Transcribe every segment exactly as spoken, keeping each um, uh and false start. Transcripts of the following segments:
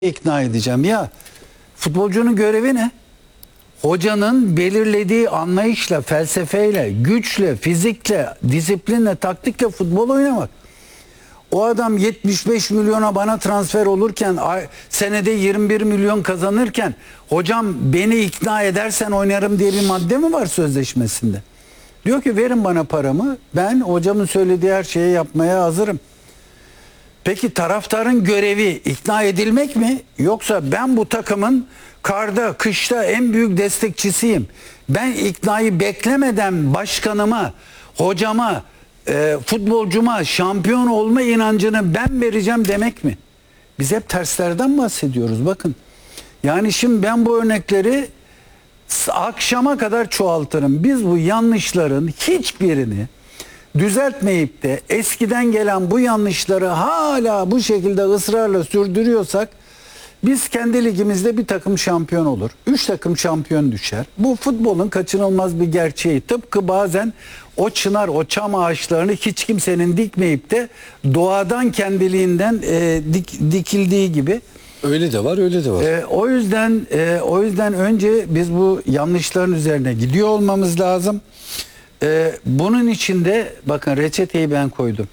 ikna edeceğim ya. Futbolcunun görevi ne? Hocanın belirlediği anlayışla, felsefeyle, güçle, fizikle, disiplinle, taktikle futbol oynamak. O adam yetmiş beş milyona bana transfer olurken, senede yirmi bir milyon kazanırken, hocam beni ikna edersen oynarım diye bir madde mi var sözleşmesinde? Diyor ki verin bana paramı, ben hocamın söylediği her şeyi yapmaya hazırım. Peki taraftarın görevi ikna edilmek mi? Yoksa ben bu takımın karda, kışta en büyük destekçisiyim. Ben iknayı beklemeden başkanıma, hocama, e, futbolcuma şampiyon olma inancını ben vereceğim demek mi? Biz hep terslerden bahsediyoruz bakın. Yani şimdi ben bu örnekleri akşama kadar çoğaltırım. Biz bu yanlışların hiçbirini düzeltmeyip de eskiden gelen bu yanlışları hala bu şekilde ısrarla sürdürüyorsak biz kendi ligimizde bir takım şampiyon olur. Üç takım şampiyon düşer. Bu futbolun kaçınılmaz bir gerçeği. Tıpkı bazen o çınar, o çam ağaçlarını hiç kimsenin dikmeyip de doğadan kendiliğinden e, dik, dikildiği gibi. Öyle de var, öyle de var. E, o yüzden e, o yüzden önce biz bu yanlışların üzerine gidiyor olmamız lazım. Ee, bunun içinde bakın reçeteyi ben koydum.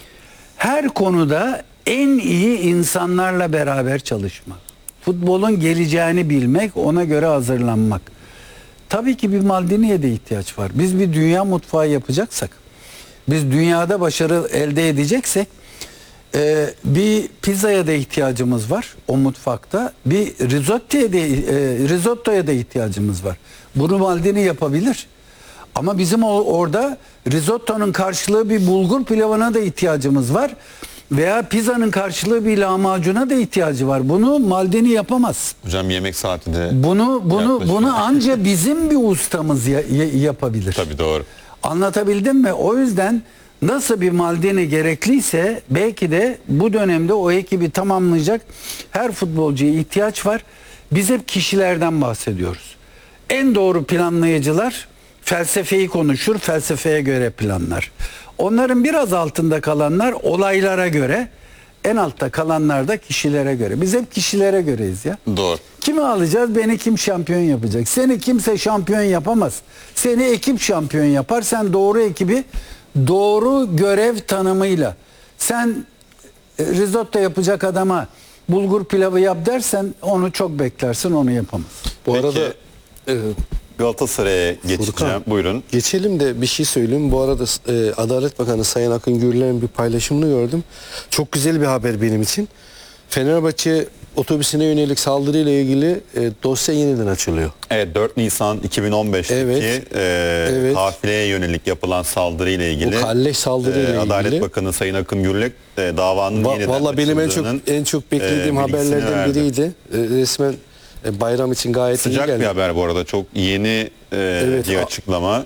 Her konuda en iyi insanlarla beraber çalışmak. Futbolun geleceğini bilmek, ona göre hazırlanmak. Tabii ki bir Maldini'ye de ihtiyaç var. Biz bir dünya mutfağı yapacaksak, biz dünyada başarı elde edeceksek e, bir pizzaya da ihtiyacımız var o mutfakta. Bir risottoya da, e, risottoya da ihtiyacımız var. Bunu Maldini yapabilir. Ama bizim orada risottonun karşılığı bir bulgur pilavına da ihtiyacımız var. Veya pizzanın karşılığı bir lahmacuna da ihtiyacı var. Bunu Maldini yapamaz. Hocam yemek saatinde bunu bunu bunu anca bizim bir ustamız ya, ya, yapabilir. Tabii doğru. Anlatabildim mi? O yüzden nasıl bir Maldini gerekliyse belki de bu dönemde o ekibi tamamlayacak her futbolcuya ihtiyaç var. Biz hep kişilerden bahsediyoruz. En doğru planlayıcılar felsefeyi konuşur, felsefeye göre planlar. Onların biraz altında kalanlar olaylara göre, en altta kalanlar da kişilere göre. Biz hep kişilere göreyiz ya. Doğru. Kimi alacağız? Beni kim şampiyon yapacak? Seni kimse şampiyon yapamaz. Seni ekip şampiyon yapar. Sen doğru ekibi doğru görev tanımıyla. Sen risotto yapacak adama bulgur pilavı yap dersen onu çok beklersin, onu yapamaz. Bu Peki, arada e, Galatasaray'a geçeceğim. Furkan, Buyurun. Geçelim de bir şey söyleyeyim. Bu arada e, Adalet Bakanı Sayın Akın Gürler'in bir paylaşımını gördüm. Çok güzel bir haber benim için. Fenerbahçe otobüsüne yönelik saldırıyla ilgili e, dosya yeniden açılıyor. Evet, dört Nisan iki bin on beş'teki Evet. e, Evet. kafileye yönelik yapılan saldırıyla ilgili. Bu kalleş saldırıyla e, Adalet ilgili. Bakanı Sayın Akın Gürler e, davanın Va yeniden Valla benim en çok açıldığının, en çok beklediğim e, haberlerden verdi. biriydi. E, resmen e, bayram için gayet iyi Sıcak geldi. bir haber bu arada. Çok yeni e, Evet, bir açıklama.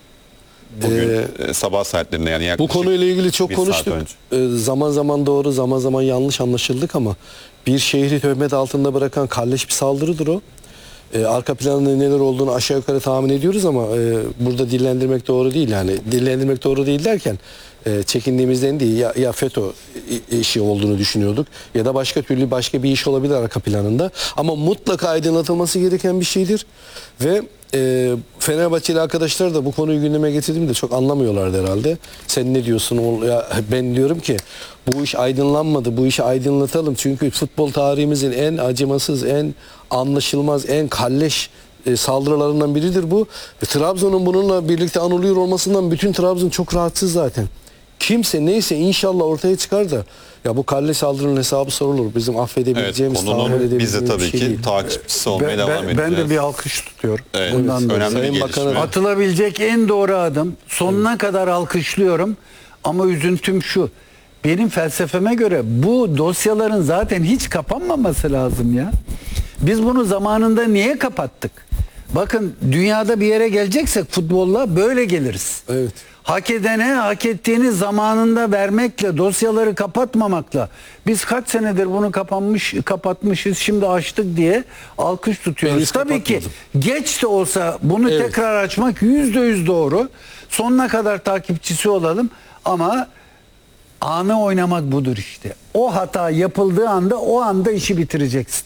Bugün Ee, e, sabah saatlerinde yani Bu yaklaşık konuyla ilgili çok bir saat konuştuk. önce. Ee, zaman zaman doğru, zaman zaman yanlış anlaşıldık ama bir şehri töhmet altında bırakan kalleş bir saldırıdır o. Ee, arka planında neler olduğunu aşağı yukarı tahmin ediyoruz ama e, burada dillendirmek doğru değil. Yani dillendirmek doğru değil derken e, çekindiğimizden değil. Ya, ya FETÖ işi olduğunu düşünüyorduk ya da başka türlü başka bir iş olabilir arka planında. Ama mutlaka aydınlatılması gereken bir şeydir. Ve e, Fenerbahçeli arkadaşlar da bu konuyu gündeme getirdiğimde çok anlamıyorlardı herhalde. Sen ne diyorsun? O, ya, ben diyorum ki bu iş aydınlanmadı. Bu işi aydınlatalım. Çünkü futbol tarihimizin en acımasız, en anlaşılmaz, en kalleş e, saldırılarından biridir bu. Ve Trabzon'un bununla birlikte anılıyor olmasından bütün Trabzon çok rahatsız zaten. Kimse neyse inşallah ortaya çıkar da ya bu kalleş saldırının hesabı sorulur. Bizim affedebileceğimiz, Evet, tahammül konunun biz edebileceğimiz de tabii bir şey ki değil. takipçisi olmaya Ben, devam ben, edeceğiz. ben de bir alkış tutuyorum. Evet, Bundan dolayı. önemli bir Sayın gelişme. Bakan'a- Atılabilecek en doğru adım. Sonuna evet. kadar alkışlıyorum. Ama üzüntüm şu. Benim felsefeme göre bu dosyaların zaten hiç kapanmaması lazım ya. Biz bunu zamanında niye kapattık? Bakın dünyada bir yere geleceksek futbolla böyle geliriz. Evet. Hak edene hak ettiğini zamanında vermekle, dosyaları kapatmamakla. Biz kaç senedir bunu kapanmış, kapatmışız, şimdi açtık diye alkış tutuyoruz. Tabii ki geç de olsa bunu evet. tekrar açmak yüzde yüz doğru. Sonuna kadar takipçisi olalım ama Anı oynamak budur işte. O hata yapıldığı anda o anda işi bitireceksin.